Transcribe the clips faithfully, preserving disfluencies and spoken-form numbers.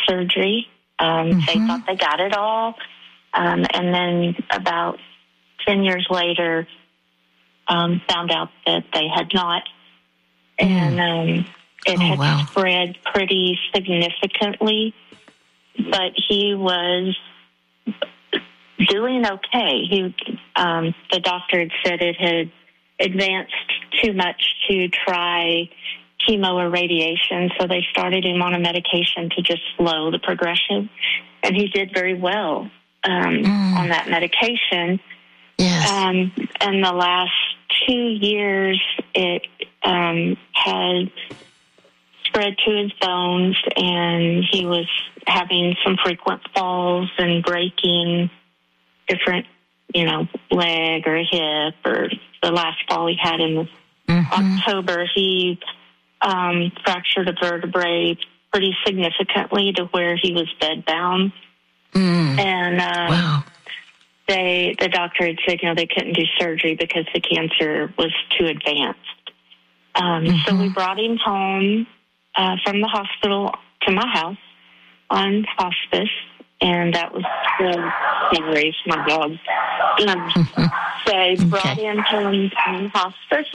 surgery. Um, Mm-hmm. They thought they got it all. Um, and then about ten years later, um, found out that they had not. Mm. And um, it Oh, had wow. spread pretty significantly. But he was doing okay. He, um, the doctor had said it had advanced too much to try chemo or radiation, so they started him on a medication to just slow the progression. And he did very well um, Mm. on that medication. Yes. Um, and the last two years, it um, had spread to his bones, and he was having some frequent falls and breaking different, you know, leg or hip. Or the last fall he had in Mm-hmm. October, he um, fractured a vertebrae pretty significantly to where he was bedbound. Mm. And uh, Wow. they, the doctor had said, you know, they couldn't do surgery because the cancer was too advanced. Um, Mm-hmm. So we brought him home uh, from the hospital to my house on hospice, and that was the memories, my dog. Um, so I brought him home from hospice,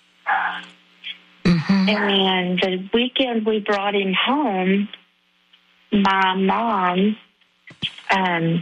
Mm-hmm. and the weekend we brought him home, my mom, um,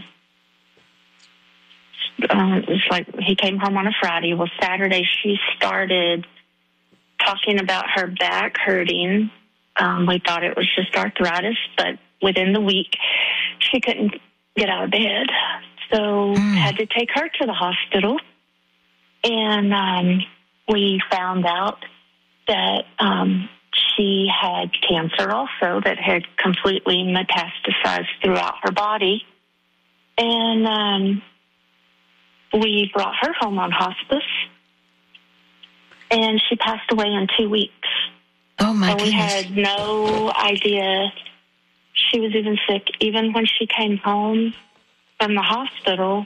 uh, it was like he came home on a Friday. Well, Saturday she started talking about her back hurting. Um, we thought it was just arthritis, but within the week, she couldn't get out of bed. So Mm. had to take her to the hospital. And um, we found out that um, she had cancer also that had completely metastasized throughout her body. And um, we brought her home on hospice, and she passed away in two weeks. Oh, my And we goodness. had no idea she was even sick. Even when she came home from the hospital,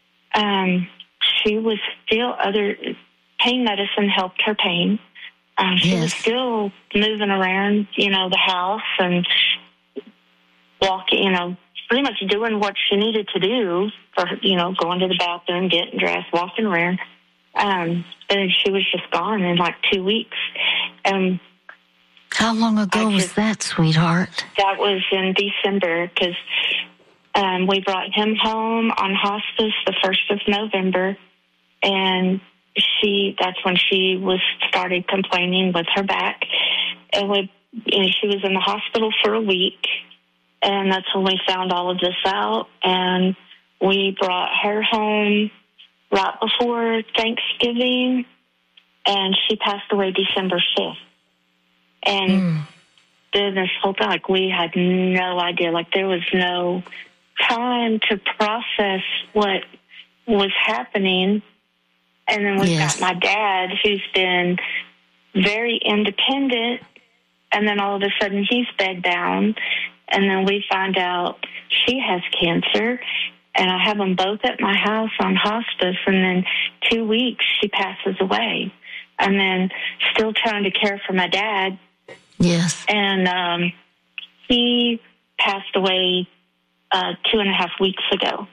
um, she was still, other pain medicine helped her pain. Um, she was Yes. still moving around, you know, the house and walking, you know, pretty much doing what she needed to do for, you know, going to the bathroom, getting dressed, walking around. Um, and she was just gone in like two weeks. And How long ago I was just- that, sweetheart? that was in December, because um, we brought him home on hospice the first of November, and she that's when she was started complaining with her back, and we and she was in the hospital for a week, and that's when we found all of this out, and we brought her home right before Thanksgiving, and she passed away December fifth. And Mm. then this whole time, like, we had no idea. Like, there was no time to process what was happening. And then we've Yes. got my dad, who's been very independent, and then all of a sudden he's bedbound. And then we find out she has cancer, and I have them both at my house on hospice. And then two weeks she passes away. And then still trying to care for my dad. Yes. And um, he passed away uh, two and a half weeks ago.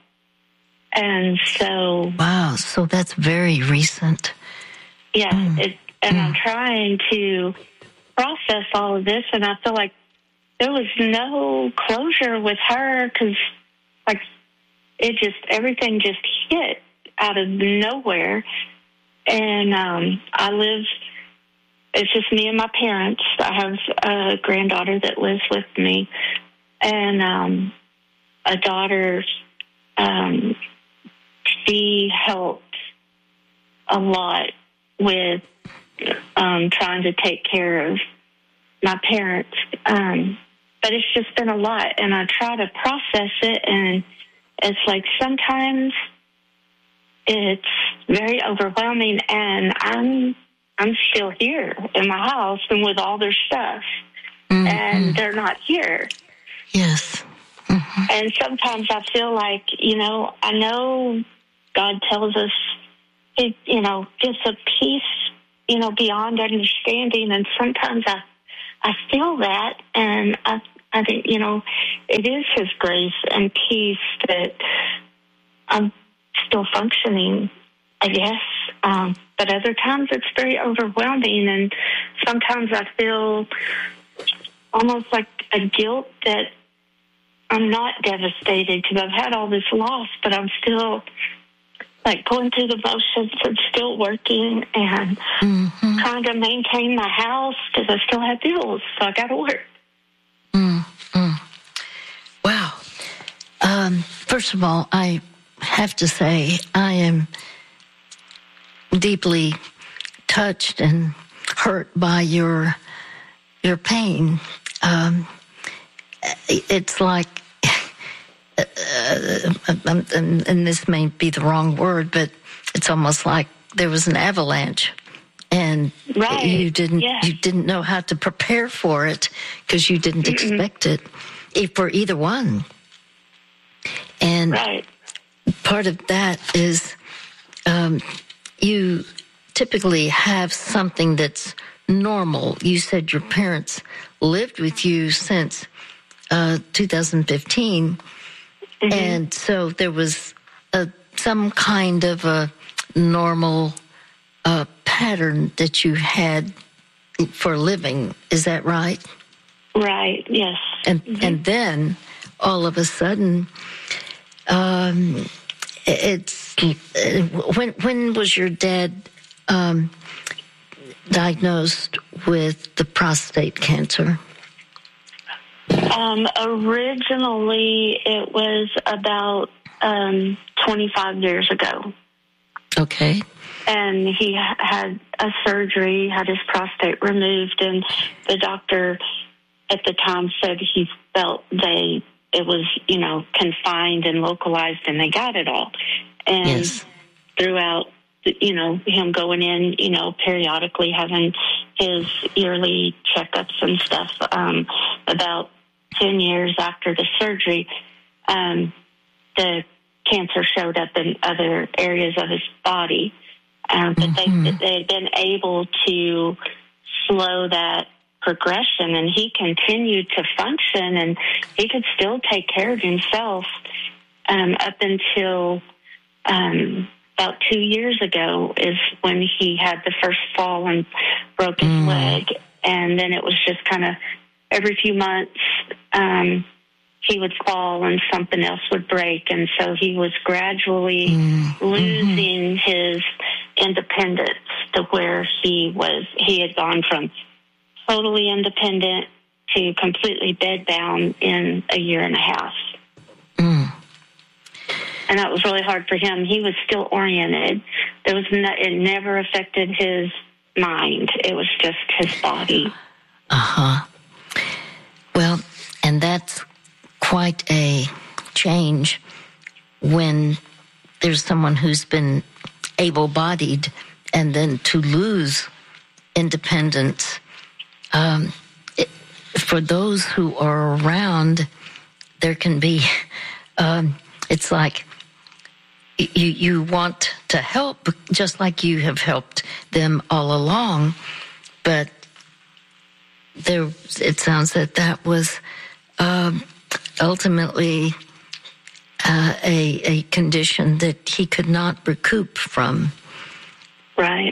And so, Wow. So that's very recent. yeah, Mm. it, and Mm. I'm trying to process all of this, and I feel like there was no closure with her, because, like, it just, everything just hit out of nowhere. And um, I live, it's just me and my parents. I have a granddaughter that lives with me, and um, a daughter. Um, she helped a lot with um, trying to take care of my parents. Um, but it's just been a lot, and I try to process it, and it's like sometimes it's very overwhelming, and I'm I'm still here in my house and with all their stuff, Mm-hmm. and they're not here. Yes. Mm-hmm. And sometimes I feel like, you know, I know God tells us, it, you know, gives a peace, you know, beyond understanding, and sometimes I I feel that, and I I think, you know, it is His grace and peace that I'm still functioning, I guess. Um, but other times it's very overwhelming, and sometimes I feel almost like a guilt that I'm not devastated because I've had all this loss, but I'm still like going through the motions and still working and mm-hmm. trying to maintain my house because I still have bills, so I got to work. Mm-hmm. Wow. Um, first of all, I have to say I am deeply touched and hurt by your your pain. Um, it's like, uh, and, and this may be the wrong word, but it's almost like there was an avalanche, and right. you didn't yeah. you didn't know how to prepare for it because you didn't Mm-mm. expect it for either one. And right. part of that is um, you typically have something that's normal. You said your parents lived with you since uh, two thousand fifteen, mm-hmm. and so there was a, some kind of a normal uh, pattern that you had for living. Is that right? Right, yes. And mm-hmm. and then all of a sudden, um, it's when when was your dad um, diagnosed with the prostate cancer? Um, originally, it was about um, twenty-five years ago. Okay. And he had a surgery, had his prostate removed, and the doctor at the time said he felt they it was, you know, confined and localized, and they got it all. And yes. throughout, you know, him going in, you know, periodically having his yearly checkups and stuff, um, about ten years after the surgery, um, the cancer showed up in other areas of his body. Um, but mm-hmm. they they had been able to slow that progression, and he continued to function, and he could still take care of himself um, up until um, about two years ago is when he had the first fall and broke his mm. leg. And then it was just kind of every few months um, he would fall and something else would break. And so he was gradually mm. losing mm-hmm. his independence to where he was, he had gone from totally independent to completely bedbound in a year and a half. Mm. And that was really hard for him. He was still oriented. There was no, it never affected his mind. It was just his body. Uh-huh. Well, and that's quite a change when there's someone who's been able-bodied and then to lose independence. Um, it, for those who are around, there can be, um, it's like you, you want to help just like you have helped them all along, but there, it sounds that that was um, ultimately uh, a, a condition that he could not recoup from. Right.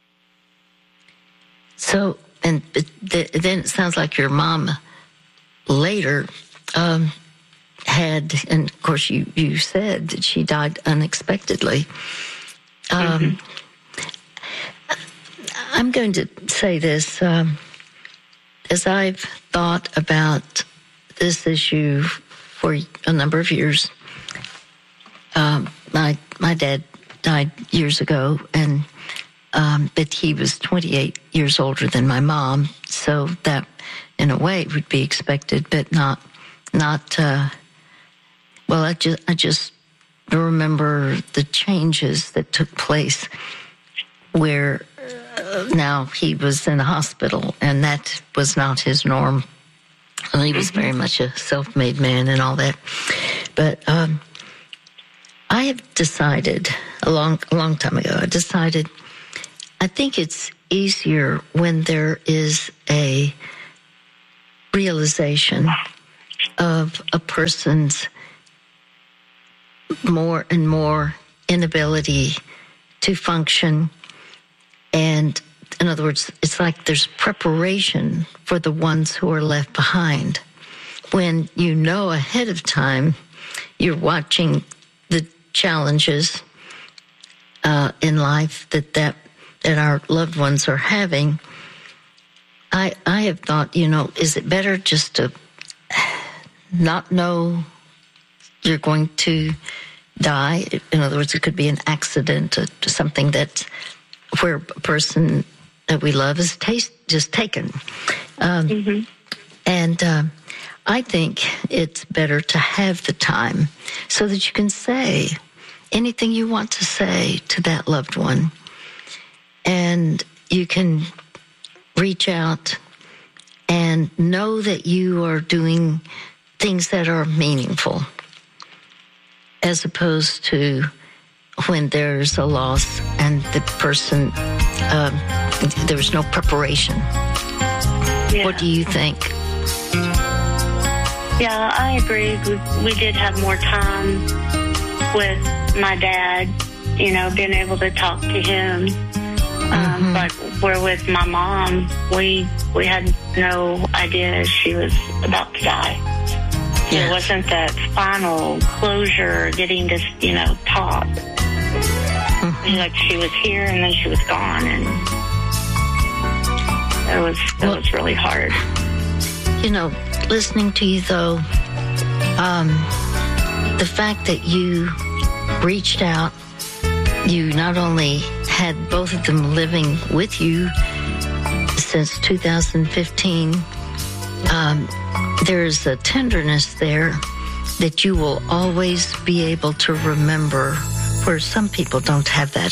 So, and then it sounds like your mom later um, had, and of course you, you said that she died unexpectedly. Um, mm-hmm. I'm going to say this. Um, as I've thought about this issue for a number of years, um, my my dad died years ago, and Um, but he was twenty-eight years older than my mom, so that, in a way, would be expected, but not, not. Uh, well, I just, I just remember the changes that took place, where uh, now he was in a hospital, and that was not his norm. Well, he was very much a self-made man and all that, but um, I have decided a long, a long time ago. I decided. I think it's easier when there is a realization of a person's more and more inability to function. And in other words, it's like there's preparation for the ones who are left behind. When you know ahead of time, you're watching the challenges uh, in life that, that that our loved ones are having. I I have thought, you know, is it better just to not know you're going to die? In other words, it could be an accident, or something that where a person that we love is taste, just taken. Um, mm-hmm. And uh, I think it's better to have the time so that you can say anything you want to say to that loved one. And you can reach out and know that you are doing things that are meaningful, as opposed to when there's a loss and the person, um, there's no preparation. Yeah. What do you think? Yeah, I agree. We, we did have more time with my dad, you know, being able to talk to him. Um, mm-hmm. But where with my mom, we we had no idea she was about to die. Yes. It wasn't that final closure, getting to, you know, talk. Mm-hmm. Like she was here and then she was gone, and it was it well, was really hard. You know, listening to you though, um, the fact that you reached out, you not only had both of them living with you since two thousand fifteen, um, there's a tenderness there that you will always be able to remember, where some people don't have that.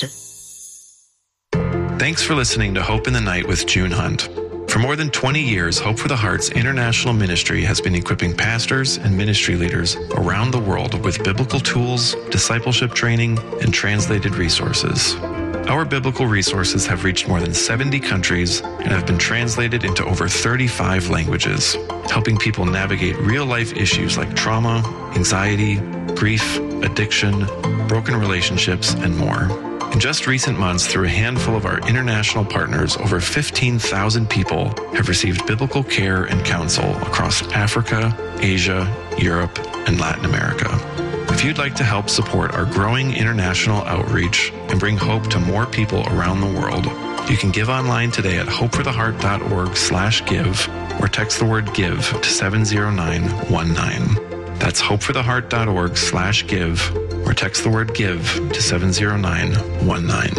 Thanks for listening to Hope in the Night with June Hunt. For more than twenty years, Hope for the Heart's international ministry has been equipping pastors and ministry leaders around the world with biblical tools, discipleship training, and translated resources. Our biblical resources have reached more than seventy countries and have been translated into over thirty-five languages, helping people navigate real-life issues like trauma, anxiety, grief, addiction, broken relationships, and more. In just recent months, through a handful of our international partners, over fifteen thousand people have received biblical care and counsel across Africa, Asia, Europe, and Latin America. If you'd like to help support our growing international outreach and bring hope to more people around the world, you can give online today at hopefortheheart.org slash give or text the word give to seven zero nine one nine. That's hopefortheheart.org slash give or text the word give to seven zero nine one nine.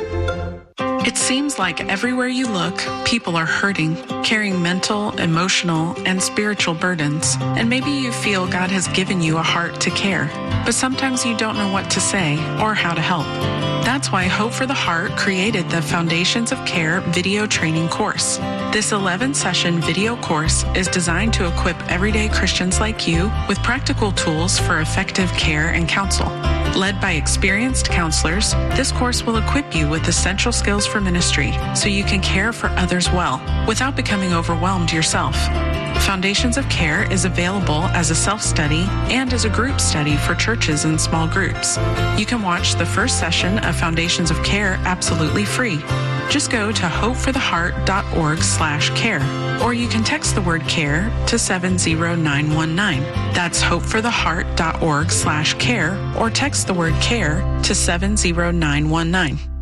It seems like everywhere you look, people are hurting, carrying mental, emotional, and spiritual burdens. And maybe you feel God has given you a heart to care, but sometimes you don't know what to say or how to help. That's why Hope for the Heart created the Foundations of Care video training course. This eleven-session video course is designed to equip everyday Christians like you with practical tools for effective care and counsel. Led by experienced counselors, this course will equip you with essential skills for ministry so you can care for others well without becoming overwhelmed yourself. Foundations of Care is available as a self-study and as a group study for churches and small groups. You can watch the first session of Foundations of Care absolutely free. Just go to hopefortheheart.org slash care, or you can text the word care to seven zero nine one nine. That's hopefortheheart.org slash care, or text the word care to seven zero nine one nine.